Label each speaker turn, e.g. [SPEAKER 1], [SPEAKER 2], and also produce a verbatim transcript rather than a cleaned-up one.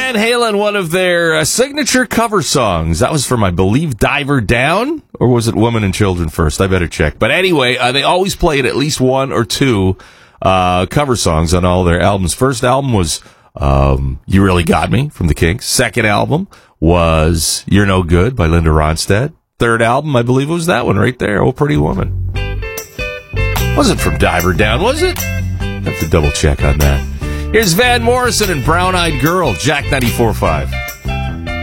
[SPEAKER 1] Van Halen, one of their uh, signature cover songs. That was from, I believe, Diver Down, or was it Women and Children first? I better check. But anyway, uh, they always played at least one or two uh, cover songs on all their albums. First album was um, You Really Got Me from the Kinks. Second album was You're No Good by Linda Ronstadt. Third album, I believe, was that one right there, Oh Pretty Woman. Wasn't from Diver Down, was it? Have to double check on that. Here's Van Morrison and Brown Eyed Girl, Jack ninety-four point five.